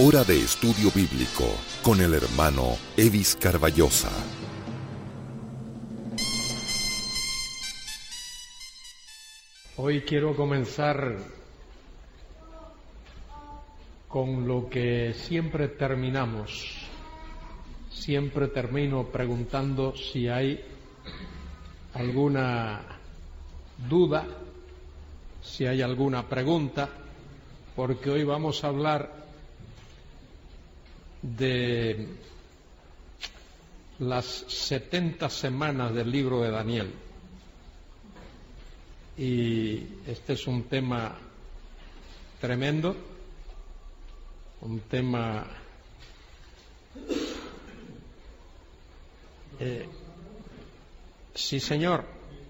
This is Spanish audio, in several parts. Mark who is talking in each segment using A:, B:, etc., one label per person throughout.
A: Hora de estudio bíblico con el hermano Evis Carballosa.
B: Hoy quiero comenzar con lo que siempre terminamos. Siempre termino preguntando si hay alguna duda, si hay alguna pregunta, porque hoy vamos a hablar de las 70 semanas del libro de Daniel. Y este es un tema tremendo, un tema sí, señor.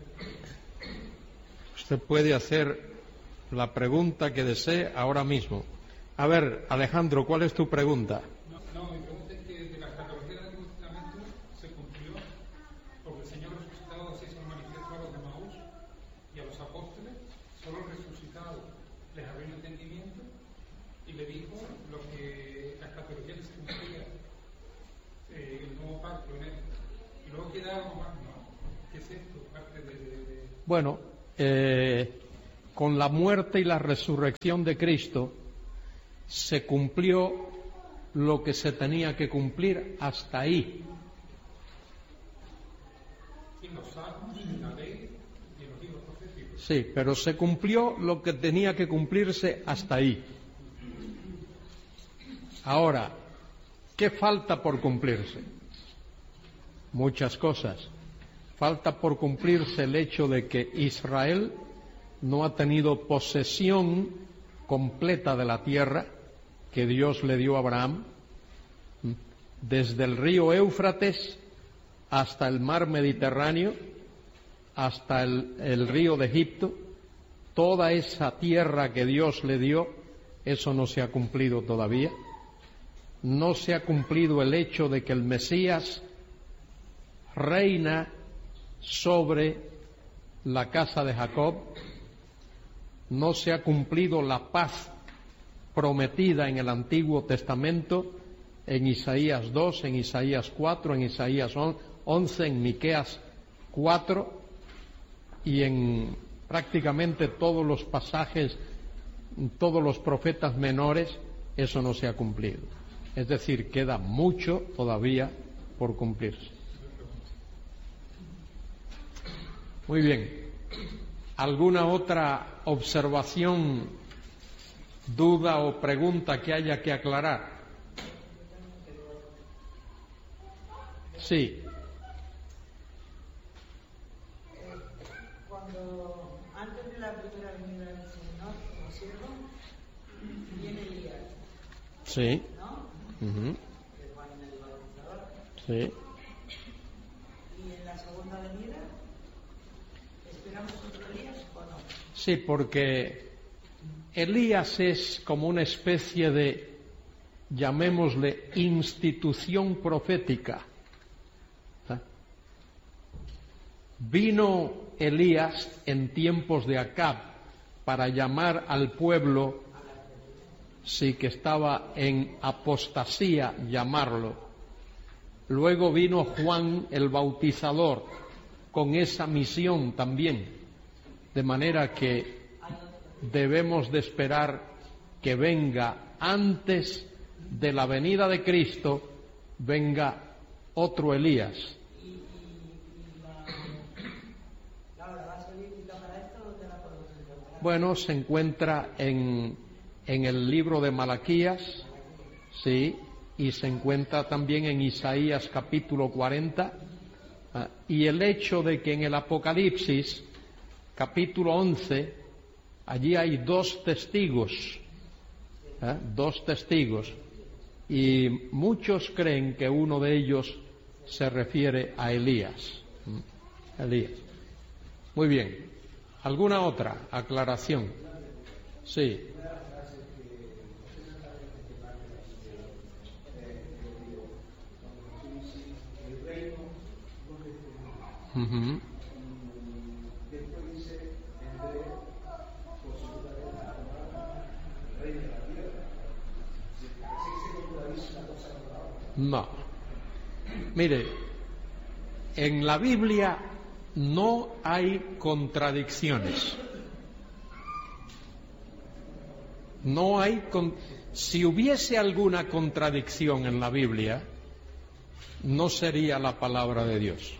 B: Usted puede hacer la pregunta que desee ahora mismo. A ver, Alejandro, ¿cuál es tu pregunta?
C: No, mi pregunta es que de la escatología del Antiguo Testamento se cumplió, porque el Señor resucitado así se lo manifestó a los de Maús y a los apóstoles. Solo el resucitado les abrió el entendimiento y le dijo lo que la escatología que se cumplía, el nuevo pacto en él. Y luego queda algo más, ¿no? ¿Qué es esto? Parte de...
B: Bueno, con la muerte y la resurrección de Cristo se cumplió lo que se tenía que cumplir hasta ahí.
C: En los salmos, en la ley y en los libros proféticos.
B: Sí, pero se cumplió lo que tenía que cumplirse hasta ahí. Ahora, ¿qué falta por cumplirse? Muchas cosas. Falta por cumplirse el hecho de que Israel no ha tenido posesión completa de la tierra que Dios le dio a Abraham, desde el río Éufrates hasta el mar Mediterráneo, hasta el río de Egipto. Toda esa tierra que Dios le dio, eso no se ha cumplido todavía. No se ha cumplido el hecho de que el Mesías reina sobre la casa de Jacob. No se ha cumplido la paz prometida en el Antiguo Testamento, en Isaías 2, en Isaías 4, en Isaías 11, en Miqueas 4 y en prácticamente todos los pasajes, todos los profetas menores. Eso no se ha cumplido. Es decir, queda mucho todavía por cumplirse. Muy bien. ¿Alguna otra observación, duda o pregunta que haya que aclarar? Sí.
D: Cuando antes de la primera venida del Señor, ¿no es cierto? Viene Elías.
B: Sí.
D: ¿No?
B: Uh-huh.
D: Que es Juan el Bautizador.
B: Sí.
D: ¿Y en la segunda venida esperamos otro Elías o no?
B: Sí, porque Elías es como una especie de, llamémosle, institución profética. Vino Elías en tiempos de Acab para llamar al pueblo, sí, que estaba en apostasía, llamarlo. Luego vino Juan el Bautizador con esa misión también, de manera que debemos de esperar que venga antes de la venida de Cristo, venga otro Elías. Bueno, se encuentra en el libro de Malaquías, sí, y se encuentra también en Isaías capítulo 40, y el hecho de que en el Apocalipsis capítulo 11, allí hay dos testigos, y muchos creen que uno de ellos se refiere a Elías. Elías. Muy bien. ¿Alguna otra aclaración? Sí. Uh-huh. No. Mire, en la Biblia no hay contradicciones. No hay si hubiese alguna contradicción en la Biblia, no sería la palabra de Dios.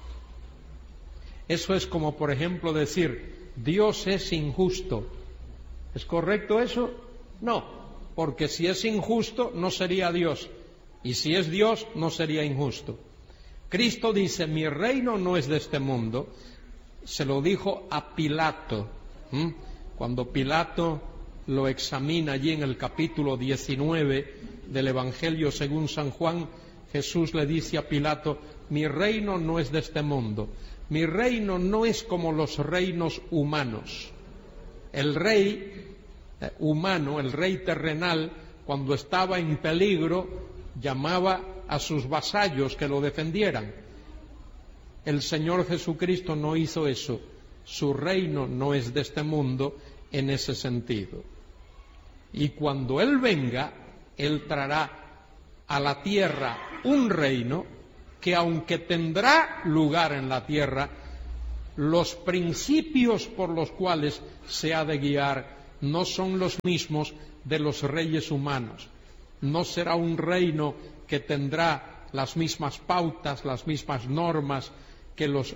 B: Eso es como, por ejemplo, decir, Dios es injusto. ¿Es correcto eso? No, porque si es injusto, no sería Dios. Y si es Dios, no sería injusto. Cristo dice, mi reino no es de este mundo. Se lo dijo a Pilato. Cuando Pilato lo examina allí en el capítulo 19 del Evangelio según San Juan, Jesús le dice a Pilato, mi reino no es de este mundo. Mi reino no es como los reinos humanos. El rey humano, el rey terrenal, cuando estaba en peligro, llamaba a sus vasallos que lo defendieran. El Señor Jesucristo no hizo eso. Su reino no es de este mundo en ese sentido. Y cuando Él venga, Él traerá a la tierra un reino que, aunque tendrá lugar en la tierra, los principios por los cuales se ha de guiar no son los mismos de los reyes humanos. No será un reino que tendrá las mismas pautas, las mismas normas que los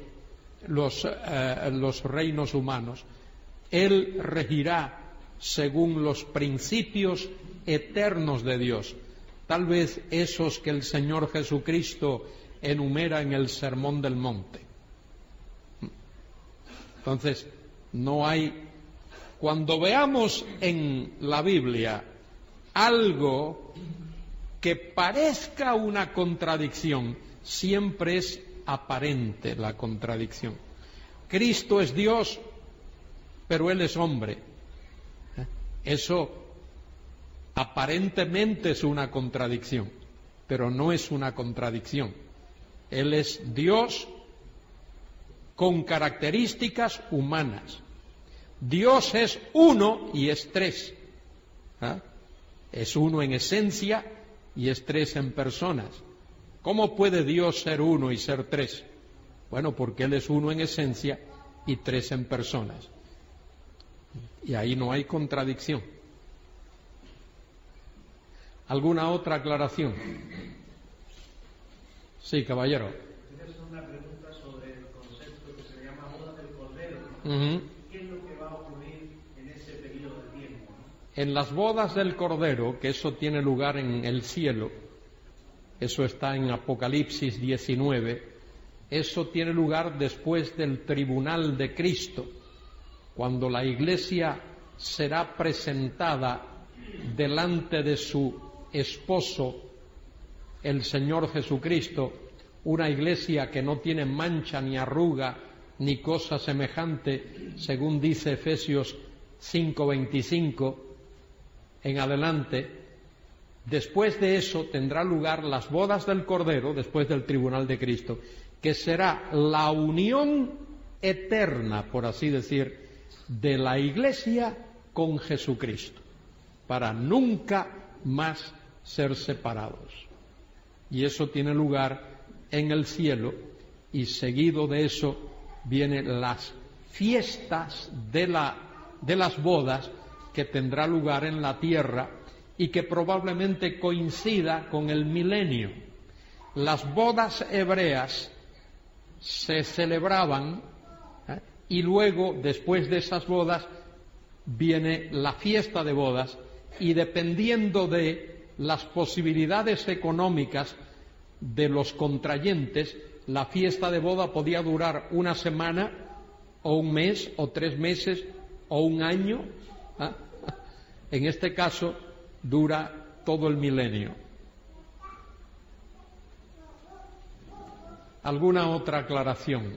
B: reinos humanos. Él regirá según los principios eternos de Dios, tal vez esos que el Señor Jesucristo enumera en el Sermón del Monte. Entonces, no hay... Cuando veamos en la Biblia algo que parezca una contradicción, siempre es aparente la contradicción. Cristo es Dios, pero Él es hombre. Eso aparentemente es una contradicción, pero no es una contradicción. Él es Dios con características humanas. Dios es uno y es tres. Es uno en esencia y es tres en personas. ¿Cómo puede Dios ser uno y ser tres? Bueno, porque Él es uno en esencia y tres en personas. Y ahí no hay contradicción. ¿Alguna otra aclaración? Sí, caballero.
E: Quería hacer una pregunta sobre el concepto que se llama boda del Cordero. ¿Qué es lo que va a ocurrir en ese periodo de tiempo?
B: En las bodas del Cordero, que eso tiene lugar en el cielo, eso está en Apocalipsis 19, eso tiene lugar después del tribunal de Cristo, cuando la Iglesia será presentada delante de su esposo, el Señor Jesucristo, una Iglesia que no tiene mancha ni arruga ni cosa semejante, según dice Efesios 5:25 en adelante. Después de eso tendrá lugar las bodas del Cordero, después del tribunal de Cristo, que será la unión eterna, por así decir, de la Iglesia con Jesucristo, para nunca más ser separados. Y eso tiene lugar en el cielo, y seguido de eso vienen las fiestas de las bodas que tendrá lugar en la tierra y que probablemente coincida con el milenio. Las bodas hebreas se celebraban y luego, después de esas bodas, viene la fiesta de bodas, y dependiendo de las posibilidades económicas de los contrayentes, la fiesta de boda podía durar una semana, o un mes, o 3 meses, o un año. En este caso, dura todo el milenio. ¿Alguna otra aclaración?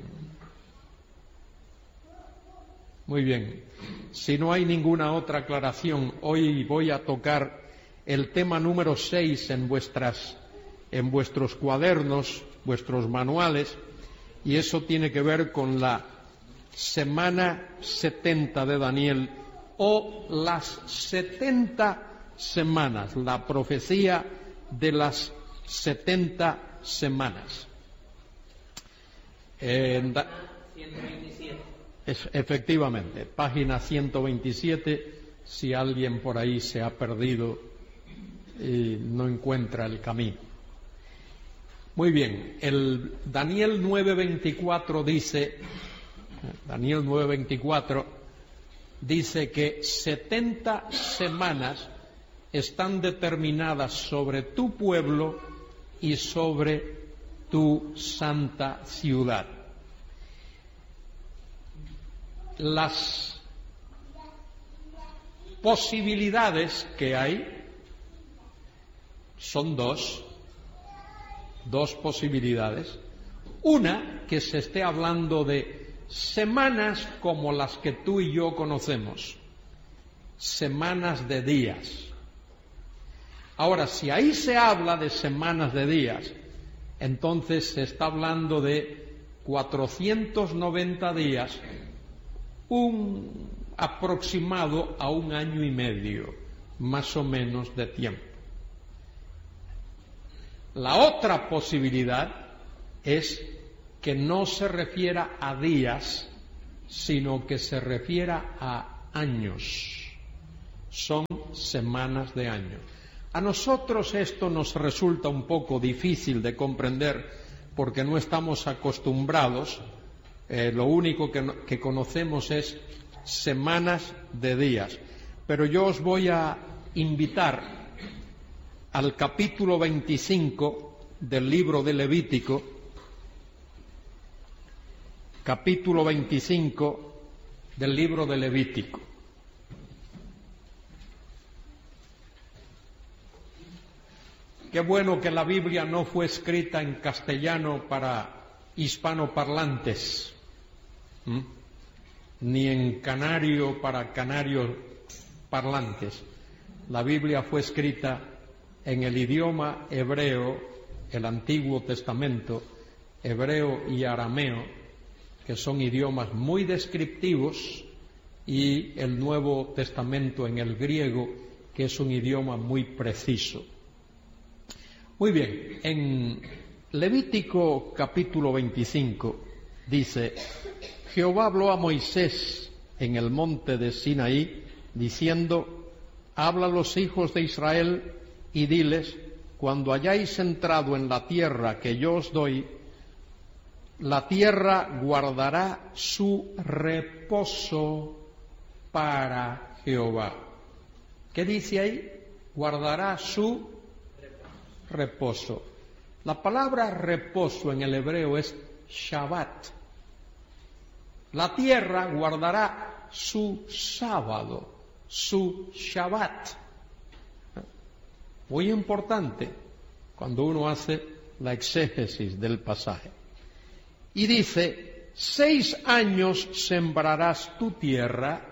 B: Muy bien. Si no hay ninguna otra aclaración, hoy voy a tocar el tema número 6 en vuestros cuadernos, vuestros manuales, y eso tiene que ver con la semana 70 de Daniel, o las 70 semanas, la profecía de las 70 semanas.
F: 127.
B: Efectivamente, página 127, si alguien por ahí se ha perdido y no encuentra el camino. Muy bien, el Daniel 9:24 dice que 70 semanas están determinadas sobre tu pueblo y sobre tu santa ciudad. Las posibilidades que hay son dos posibilidades. Una, que se esté hablando de semanas como las que tú y yo conocemos, semanas de días. Ahora, si ahí se habla de semanas de días, entonces se está hablando de 490 días, un aproximado a 1 año y medio, más o menos, de tiempo. La otra posibilidad es que no se refiera a días, sino que se refiera a años. Son semanas de año. A nosotros esto nos resulta un poco difícil de comprender porque no estamos acostumbrados. Lo único que conocemos es semanas de días. Pero yo os voy a invitar al capítulo 25 del libro de Levítico, capítulo 25 del libro de Levítico. Qué bueno que la Biblia no fue escrita en castellano para hispanoparlantes, ni en canario para canarios parlantes. La Biblia fue escrita en el idioma hebreo, el Antiguo Testamento, hebreo y arameo, que son idiomas muy descriptivos, y el Nuevo Testamento en el griego, que es un idioma muy preciso. Muy bien, en Levítico capítulo 25 dice: Jehová habló a Moisés en el monte de Sinaí, diciendo: habla a los hijos de Israel y diles: cuando hayáis entrado en la tierra que yo os doy, la tierra guardará su reposo para Jehová. ¿Qué dice ahí? Guardará su reposo. La palabra reposo en el hebreo es Shabbat. La tierra guardará su sábado, su Shabbat. Muy importante cuando uno hace la exégesis del pasaje. Y dice: 6 años sembrarás tu tierra,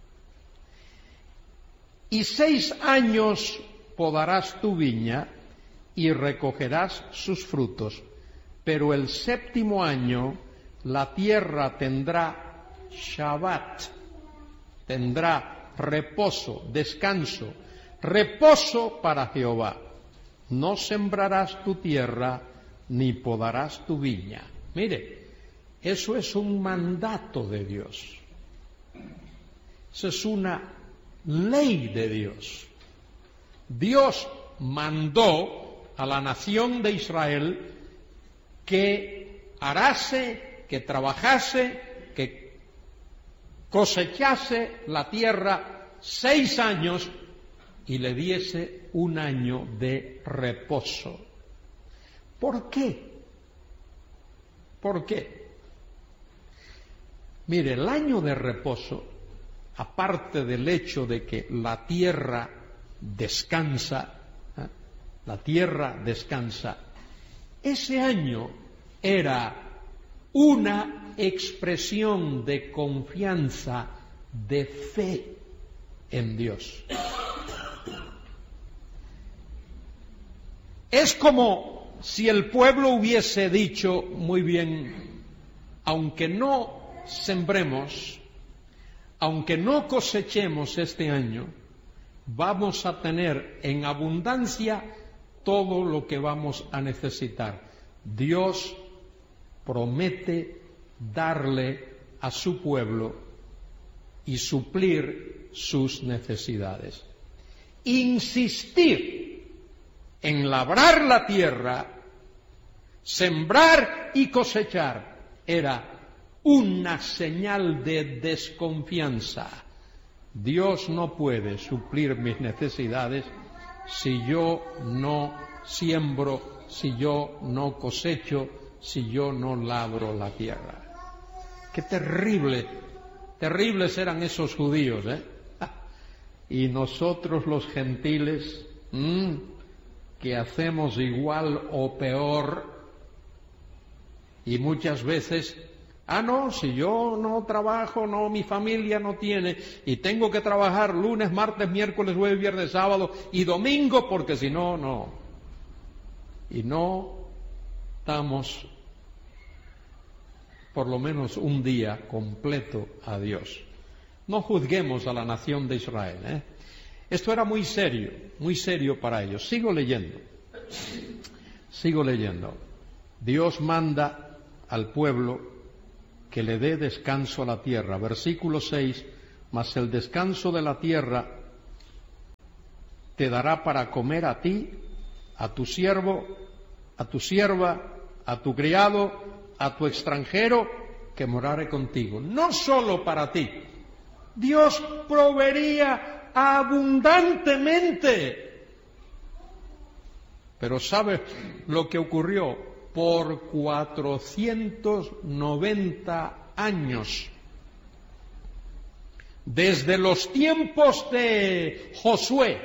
B: y 6 años podarás tu viña, y recogerás sus frutos. Pero el 7º año la tierra tendrá Shabbat, tendrá reposo, descanso, reposo para Jehová. No sembrarás tu tierra, ni podarás tu viña. Mire, eso es un mandato de Dios. Eso es una ley de Dios. Dios mandó a la nación de Israel que arase, que trabajase, que cosechase la tierra 6 años y le diese 1 año de reposo. ¿Por qué? ¿Por qué? Mire, el año de reposo, aparte del hecho de que la tierra descansa, ese año era una expresión de confianza, de fe en Dios. Es como si el pueblo hubiese dicho: muy bien, aunque no sembremos, aunque no cosechemos este año, vamos a tener en abundancia todo lo que vamos a necesitar. Dios promete darle a su pueblo y suplir sus necesidades. Insistir en labrar la tierra, sembrar y cosechar era una señal de desconfianza. Dios no puede suplir mis necesidades si yo no siembro, si yo no cosecho, si yo no labro la tierra. Qué terribles eran esos judíos, ¿eh? Y nosotros los gentiles, que hacemos igual o peor, y muchas veces, no, si yo no trabajo, no, mi familia no tiene, y tengo que trabajar lunes, martes, miércoles, jueves, viernes, sábado y domingo, porque si no, no. Y no damos por lo menos un día completo a Dios. No juzguemos a la nación de Israel, ¿eh? Esto era muy serio para ellos. Sigo leyendo. Dios manda al pueblo que le dé descanso a la tierra. Versículo 6, mas el descanso de la tierra te dará para comer a ti, a tu siervo, a tu sierva, a tu criado, a tu extranjero que morare contigo. No solo para ti. Dios proveería abundantemente. Pero ¿sabe lo que ocurrió? Por 490 años, desde los tiempos de Josué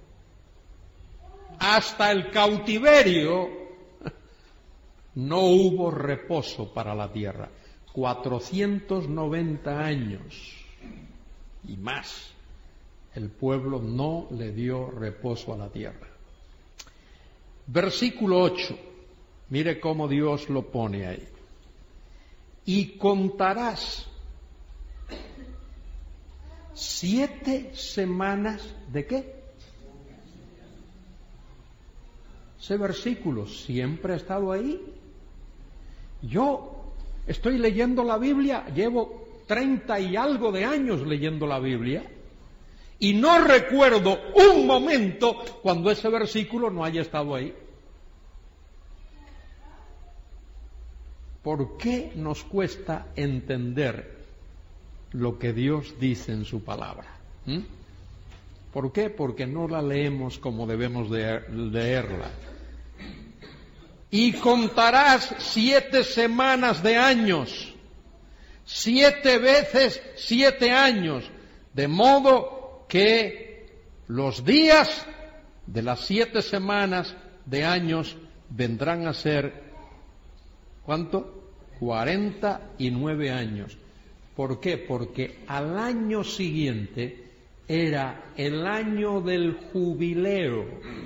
B: hasta el cautiverio, no hubo reposo para la tierra. 490 años y más, el pueblo no le dio reposo a la tierra. Versículo 8, mire cómo Dios lo pone ahí. Y contarás 7 semanas de qué. Ese versículo siempre ha estado ahí. Yo estoy leyendo la Biblia, llevo 30 y algo de años leyendo la Biblia, y no recuerdo un momento cuando ese versículo no haya estado ahí. ¿Por qué nos cuesta entender lo que Dios dice en su palabra? ¿Por qué? Porque no la leemos como debemos de leerla. Y contarás 7 semanas de años, 7 veces 7 años, de modo que los días de las 7 semanas de años vendrán a ser, ¿cuánto? 49 años. ¿Por qué? Porque al año siguiente era el año del jubileo.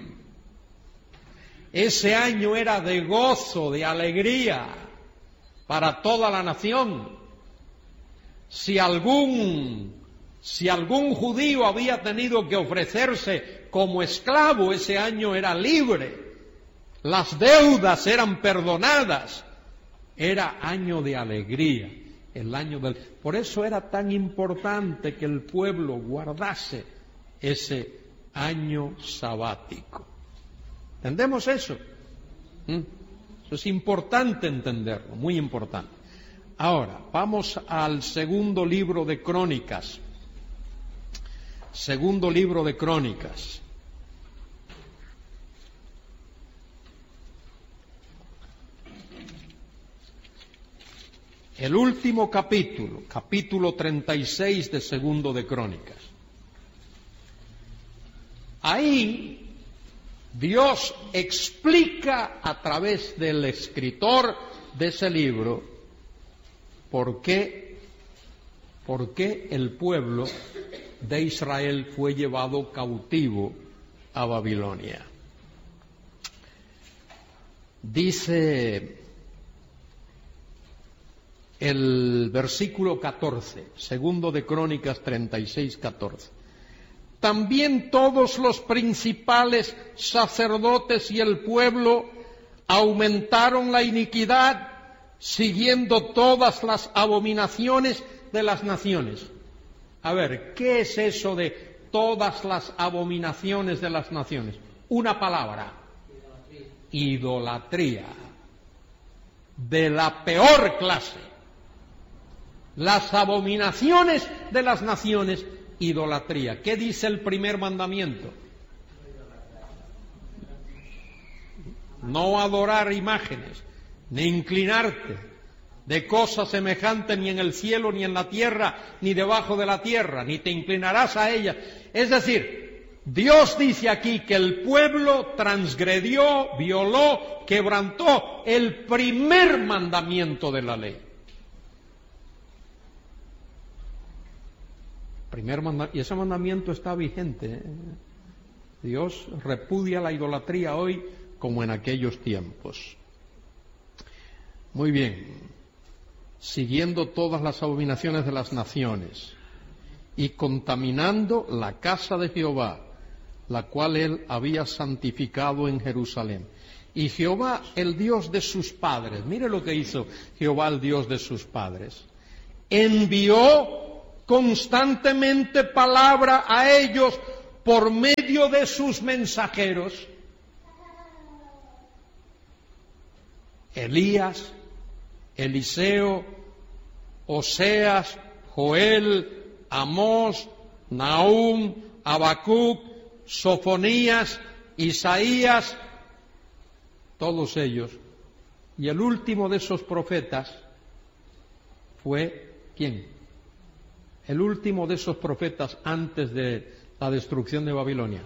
B: Ese año era de gozo, de alegría para toda la nación. Si algún judío había tenido que ofrecerse como esclavo, ese año era libre. Las deudas eran perdonadas. Era año de alegría, el año del... Por eso era tan importante que el pueblo guardase ese año sabático. ¿Entendemos eso? Eso es importante entenderlo, muy importante. Ahora, vamos al segundo libro de Crónicas. Segundo libro de Crónicas. El último capítulo, capítulo 36 de Segundo de Crónicas. Ahí Dios explica a través del escritor de ese libro por qué el pueblo de Israel fue llevado cautivo a Babilonia. Dice el versículo 14, Segundo de Crónicas 36, 14. también todos los principales sacerdotes y el pueblo aumentaron la iniquidad, siguiendo todas las abominaciones de las naciones. A ver, ¿qué es eso de todas las abominaciones de las naciones? Una palabra: idolatría. De la peor clase. Las abominaciones de las naciones, idolatría. ¿Qué dice el primer mandamiento? No adorar imágenes, ni inclinarte de cosa semejante ni en el cielo, ni en la tierra, ni debajo de la tierra, ni te inclinarás a ella. Es decir, Dios dice aquí que el pueblo transgredió, violó, quebrantó el primer mandamiento de la ley. Y ese mandamiento está vigente. Dios repudia la idolatría hoy como en aquellos tiempos. Muy bien. Siguiendo todas las abominaciones de las naciones y contaminando la casa de Jehová, la cual él había santificado en Jerusalén. Y Jehová, el Dios de sus padres, mire lo que hizo Jehová, el Dios de sus padres, envió constantemente palabra a ellos por medio de sus mensajeros. Elías, Eliseo, Oseas, Joel, Amós, Nahum, Habacuc, Sofonías, Isaías, todos ellos. Y el último de esos profetas fue, ¿quién? El último de esos profetas antes de la destrucción de Babilonia.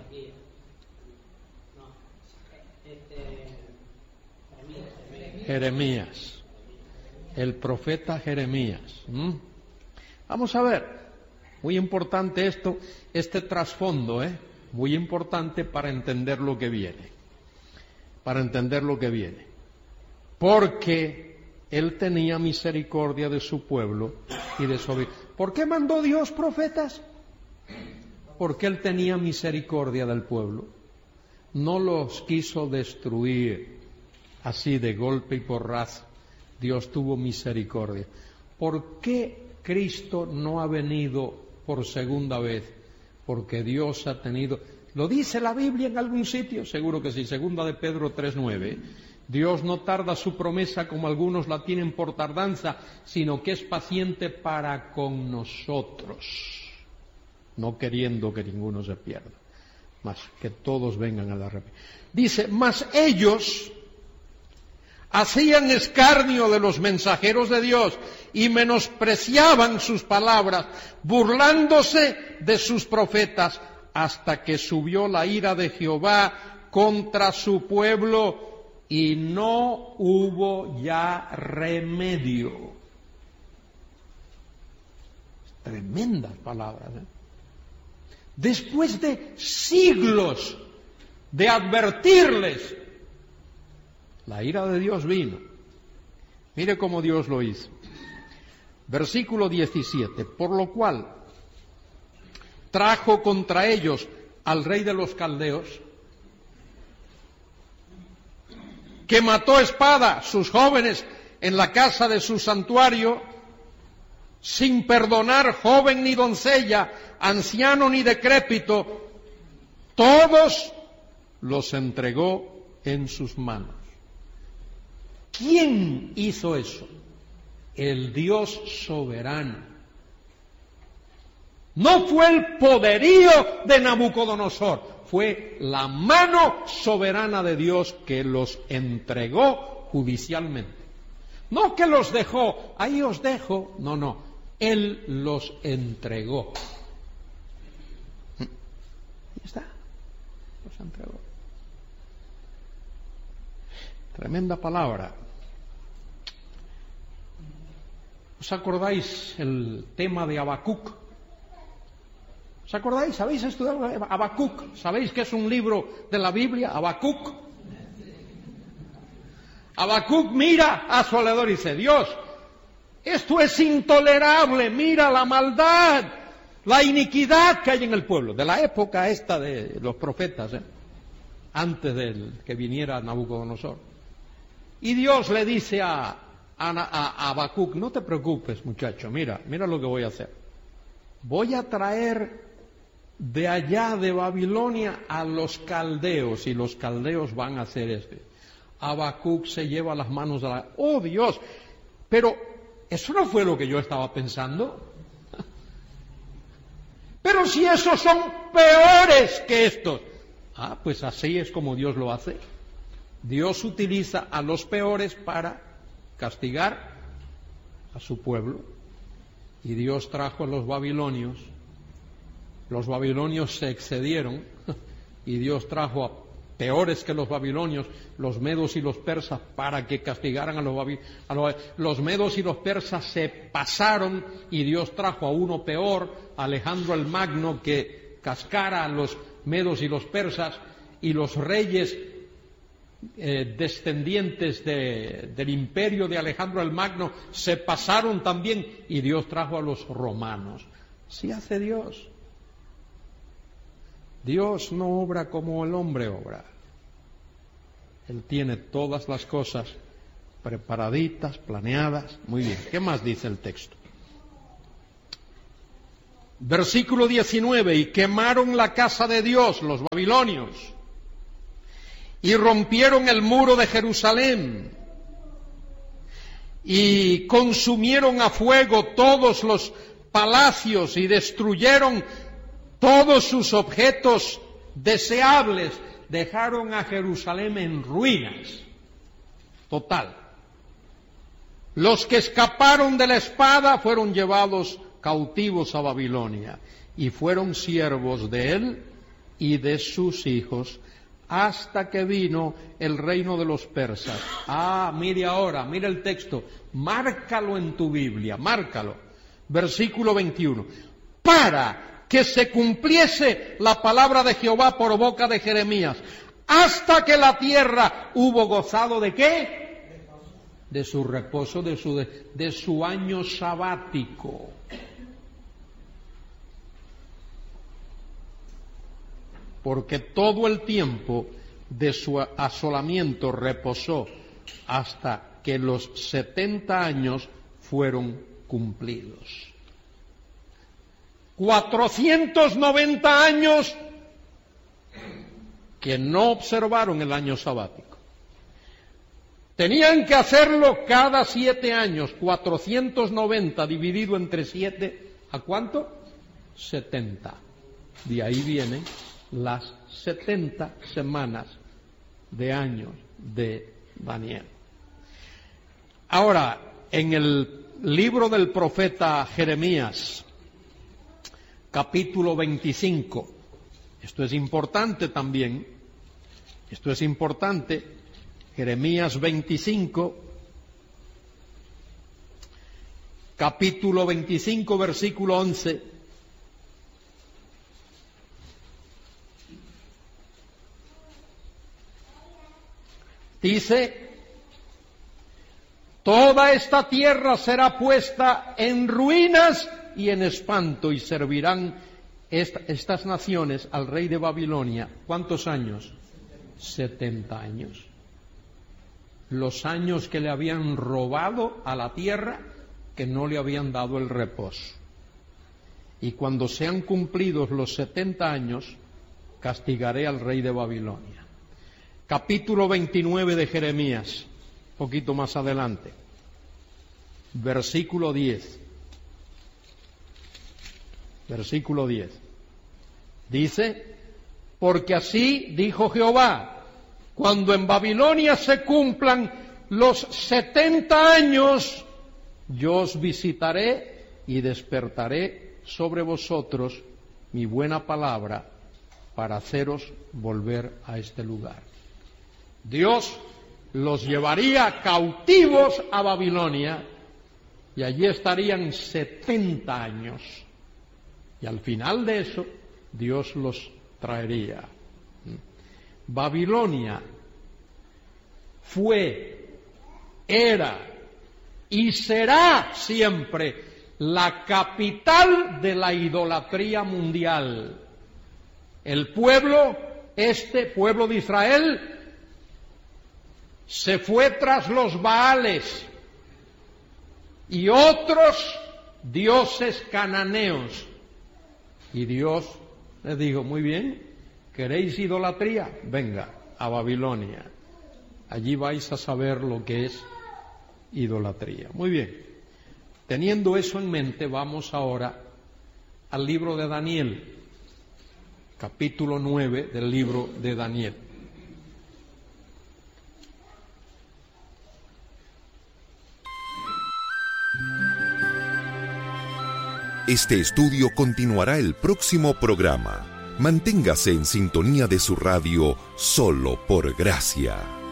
B: Jeremías. El profeta Jeremías. Vamos a ver. Muy importante esto, este trasfondo, muy importante para entender lo que viene. Para entender lo que viene. Porque él tenía misericordia de su pueblo y de su vida. ¿Por qué mandó Dios profetas? Porque él tenía misericordia del pueblo. No los quiso destruir así de golpe y porrazo. Dios tuvo misericordia. ¿Por qué Cristo no ha venido por segunda vez? Porque Dios ha tenido... ¿Lo dice la Biblia en algún sitio? Seguro que sí. Segunda de Pedro 3:9. Dios no tarda su promesa como algunos la tienen por tardanza, sino que es paciente para con nosotros, no queriendo que ninguno se pierda, mas que todos vengan a la arrepentimiento. Dice, mas ellos hacían escarnio de los mensajeros de Dios y menospreciaban sus palabras, burlándose de sus profetas, hasta que subió la ira de Jehová contra su pueblo y no hubo ya remedio. Tremendas palabras, Después de siglos de advertirles, la ira de Dios vino. Mire cómo Dios lo hizo. Versículo 17. Por lo cual trajo contra ellos al rey de los caldeos, que mató a espada sus jóvenes en la casa de su santuario, sin perdonar joven ni doncella, anciano ni decrépito, todos los entregó en sus manos. ¿Quién hizo eso? El Dios soberano. No fue el poderío de Nabucodonosor, fue la mano soberana de Dios que los entregó judicialmente. No que los dejó, ahí os dejo, no, Él los entregó. Ahí está, los entregó. Tremenda palabra. ¿Os acordáis el tema de Habacuc? ¿Os acordáis? ¿Habéis estudiado Habacuc? ¿Sabéis que es un libro de la Biblia? Habacuc. Habacuc mira a su alrededor y dice, Dios, esto es intolerable, mira la maldad, la iniquidad que hay en el pueblo, de la época esta de los profetas, antes de que viniera Nabucodonosor. Y Dios le dice a Habacuc, no te preocupes, muchacho, mira lo que voy a hacer. Voy a traer de allá de Babilonia a los caldeos, y los caldeos van a hacer esto. Habacuc se lleva las manos a la... ¡Oh, Dios! Pero eso no fue lo que yo estaba pensando. Pero si esos son peores que estos. Ah, pues así es como Dios lo hace. Dios utiliza a los peores para castigar a su pueblo. Y Dios trajo a los babilonios. Los babilonios se excedieron y Dios trajo a peores que los babilonios, los medos y los persas, para que castigaran a los babilonios. Los medos y los persas se pasaron y Dios trajo a uno peor, Alejandro el Magno, que cascara a los medos y los persas, y los reyes descendientes del imperio de Alejandro el Magno se pasaron también y Dios trajo a los romanos. Así hace Dios. Dios no obra como el hombre obra. Él tiene todas las cosas preparaditas, planeadas. Muy bien, ¿qué más dice el texto? Versículo 19, y quemaron la casa de Dios, los babilonios, y rompieron el muro de Jerusalén, y consumieron a fuego todos los palacios, y destruyeron todos sus objetos deseables. Dejaron a Jerusalén en ruinas. Total. Los que escaparon de la espada fueron llevados cautivos a Babilonia y fueron siervos de él y de sus hijos hasta que vino el reino de los persas. Mire ahora, mire el texto, márcalo en tu Biblia, márcalo. Versículo 21. Para que se cumpliese la palabra de Jehová por boca de Jeremías, hasta que la tierra hubo gozado ¿de qué? De su reposo, de su año sabático. Porque todo el tiempo de su asolamiento reposó hasta que los 70 años fueron cumplidos. 490 años que no observaron el año sabático. Tenían que hacerlo cada 7 años, 490 dividido entre 7, ¿a cuánto? 70. De ahí vienen las 70 semanas de años de Daniel. Ahora, en el libro del profeta Jeremías, capítulo 25, esto es importante también, Jeremías 25, capítulo 25, versículo 11, dice, toda esta tierra será puesta en ruinas y en espanto, y servirán estas naciones al rey de Babilonia. ¿Cuántos años? 70 años. Los años que le habían robado a la tierra, que no le habían dado el reposo. Y cuando sean cumplidos los 70 años, castigaré al rey de Babilonia. Capítulo 29 de Jeremías, un poquito más adelante, versículo 10. Versículo 10. Dice, porque así dijo Jehová, cuando en Babilonia se cumplan los 70 años, yo os visitaré y despertaré sobre vosotros mi buena palabra para haceros volver a este lugar. Dios los llevaría cautivos a Babilonia y allí estarían 70 años. Y al final de eso, Dios los traería. Babilonia fue, era y será siempre la capital de la idolatría mundial. El pueblo, este pueblo de Israel, se fue tras los Baales y otros dioses cananeos. Y Dios les dijo, muy bien, ¿queréis idolatría? Venga, a Babilonia. Allí vais a saber lo que es idolatría. Muy bien. Teniendo eso en mente, vamos ahora al libro de Daniel, capítulo 9 del libro de Daniel.
A: Este estudio continuará el próximo programa. Manténgase en sintonía de su radio Solo por Gracia.